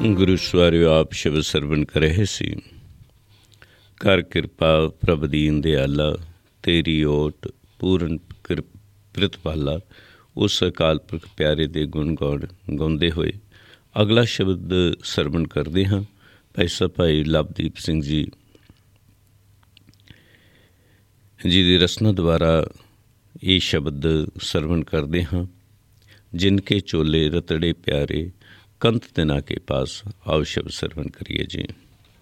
ਗੁਰੂ ਸਵਾਰਿਓ ਆਪ ਸ਼ਬਦ ਸਰਵਣ ਕਰ ਰਹੇ ਸੀ। ਕਰ ਕਿਰਪਾ ਪ੍ਰਭ ਦੀਨ ਦਿਆਲਾ, ਤੇਰੀ ਓਟ ਪੂਰਨ ਪ੍ਰਿਤਪਾਲਾ। ਉਸ ਅਕਾਲ ਪੁਰਖ ਪਿਆਰੇ ਦੇ ਗੁਣ ਗਾਉਣ ਗਾਉਂਦੇ ਹੋਏ ਅਗਲਾ ਸ਼ਬਦ ਸਰਵਣ ਕਰਦੇ ਹਾਂ। ਭਾਈ ਲਵਦੀਪ ਸਿੰਘ ਜੀ ਦੀ ਰਸਨਾ ਦੁਆਰਾ ਇਹ ਸ਼ਬਦ ਸਰਵਣ ਕਰਦੇ ਹਾਂ। ਜਿਨਕੇ ਚੋਲੇ ਰਤੜੇ ਪਿਆਰੇ, ਕੰਤ ਤਿਨਾ ਕੇ ਪਾਸ। ਆਓ ਸ਼ਬਦ ਸਰਵਣ ਕਰੀਏ ਜੀ।